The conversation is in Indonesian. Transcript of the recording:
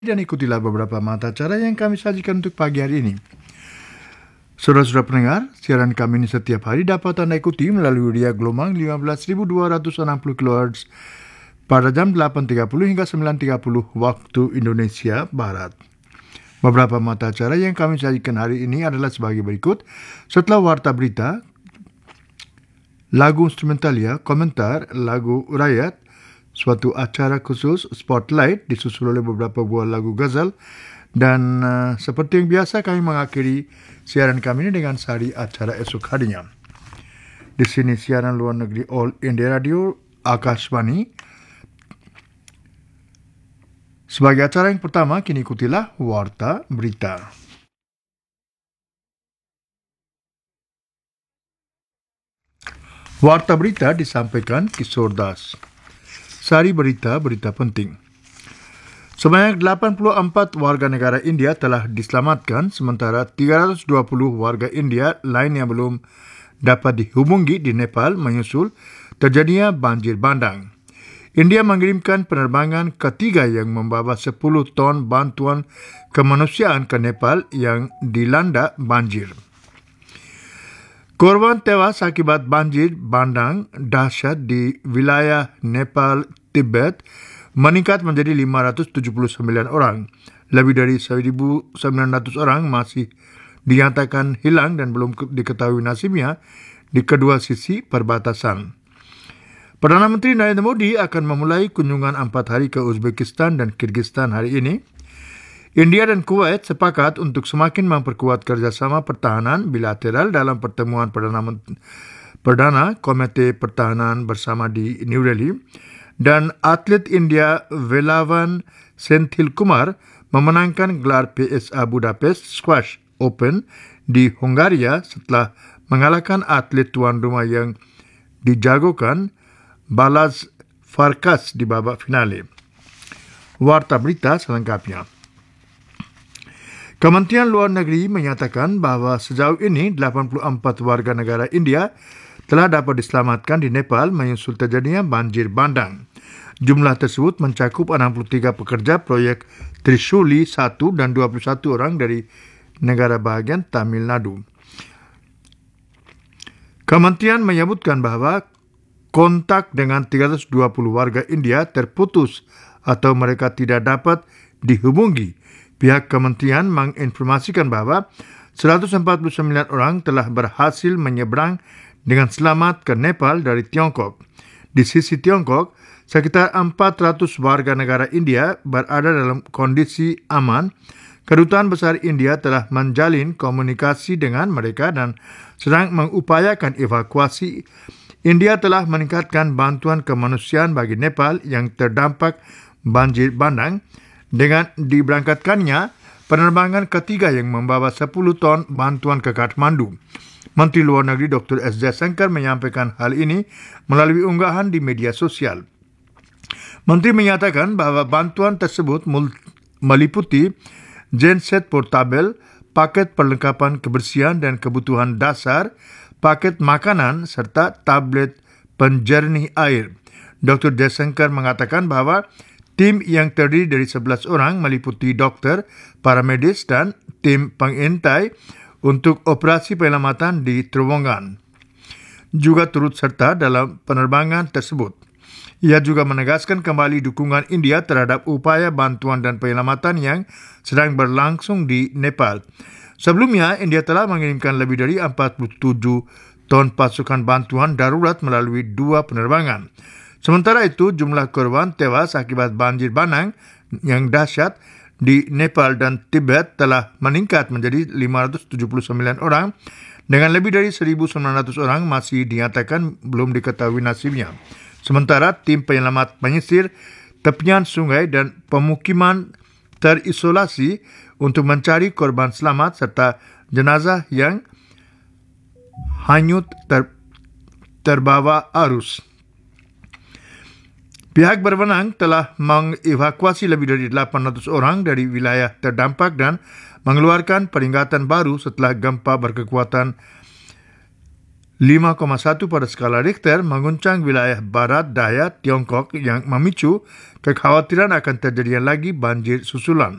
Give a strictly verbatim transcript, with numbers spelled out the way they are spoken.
Dan ikutilah beberapa mata acara yang kami sajikan untuk pagi hari ini. Saudara-saudara pendengar, siaran kami ini setiap hari dapat Anda ikuti melalui dia gelombang lima belas ribu dua ratus enam puluh kilohertz pada jam delapan tiga puluh hingga sembilan tiga puluh waktu Indonesia Barat. Beberapa mata acara yang kami sajikan hari ini adalah sebagai berikut. Setelah warta berita, lagu instrumentalia, komentar, lagu rakyat, suatu acara khusus Spotlight disusul oleh beberapa buah lagu ghazal, dan uh, seperti yang biasa kami mengakhiri siaran kami ini dengan sari acara esok harinya. Di sini siaran luar negeri All India Radio Akashvani. Sebagai acara yang pertama, kini ikutilah warta berita. Warta berita disampaikan Kishore Das. Sari berita, berita penting. Sebanyak delapan puluh empat warga negara India telah diselamatkan, sementara tiga ratus dua puluh warga India lain yang belum dapat dihubungi di Nepal menyusul terjadinya banjir bandang. India mengirimkan penerbangan ketiga yang membawa sepuluh ton bantuan kemanusiaan ke Nepal yang dilanda banjir. Korban tewas akibat banjir bandang dahsyat di wilayah Nepal, Tibet meningkat menjadi lima ratus tujuh puluh sembilan orang. Lebih dari seribu sembilan ratus orang masih dinyatakan hilang dan belum diketahui nasibnya di kedua sisi perbatasan. Perdana Menteri Narendra Modi akan memulai kunjungan empat hari ke Uzbekistan dan Kyrgyzstan hari ini. India dan Kuwait sepakat untuk semakin memperkuat kerjasama pertahanan bilateral dalam pertemuan Perdana, Perdana Komite Pertahanan bersama di New Delhi. Dan atlet India Velavan Senthilkumar memenangkan gelar P S A Budapest Squash Open di Hungaria setelah mengalahkan atlet tuan rumah yang dijagokan Balazs Farkas di babak finale. Warta berita selengkapnya. Kementerian Luar Negeri menyatakan bahawa sejauh ini delapan puluh empat warga negara India telah dapat diselamatkan di Nepal menyusul terjadinya banjir bandang. Jumlah tersebut mencakup enam puluh tiga pekerja proyek Trishuli satu dan dua puluh satu orang dari negara bahagian Tamil Nadu. Kementerian menyebutkan bahawa kontak dengan tiga ratus dua puluh warga India terputus atau mereka tidak dapat dihubungi. Pihak kementerian menginformasikan bahawa seratus empat puluh sembilan orang telah berhasil menyeberang dengan selamat ke Nepal dari Tiongkok. Di sisi Tiongkok, sekitar empat ratus warga negara India berada dalam kondisi aman. Kedutaan Besar India telah menjalin komunikasi dengan mereka dan sedang mengupayakan evakuasi. India telah meningkatkan bantuan kemanusiaan bagi Nepal yang terdampak banjir bandang dengan diberangkatkannya penerbangan ketiga yang membawa sepuluh ton bantuan ke Kathmandu. Menteri Luar Negeri Doktor S. Jaishankar menyampaikan hal ini melalui unggahan di media sosial. Menteri menyatakan bahawa bantuan tersebut meliputi genset portabel, paket perlengkapan kebersihan dan kebutuhan dasar, paket makanan serta tablet penjernih air. Doktor Jaishankar mengatakan bahawa tim yang terdiri dari sebelas orang meliputi dokter, paramedis dan tim pengintai untuk operasi penyelamatan di terowongan juga turut serta dalam penerbangan tersebut. Ia juga menegaskan kembali dukungan India terhadap upaya bantuan dan penyelamatan yang sedang berlangsung di Nepal. Sebelumnya, India telah mengirimkan lebih dari empat puluh tujuh ton pasukan bantuan darurat melalui dua penerbangan. Sementara itu, jumlah korban tewas akibat banjir bandang yang dahsyat di Nepal dan Tibet telah meningkat menjadi lima ratus tujuh puluh sembilan orang, dengan lebih dari seribu sembilan ratus orang masih dinyatakan belum diketahui nasibnya. Sementara tim penyelamat penyisir tepian sungai dan pemukiman terisolasi untuk mencari korban selamat serta jenazah yang hanyut ter, terbawa arus. Pihak berwenang telah mengevakuasi lebih dari delapan ratus orang dari wilayah terdampak dan mengeluarkan peringatan baru setelah gempa berkekuatan lima koma satu pada skala Richter menguncang wilayah barat daya Tiongkok yang memicu kekhawatiran akan terjadinya lagi banjir susulan.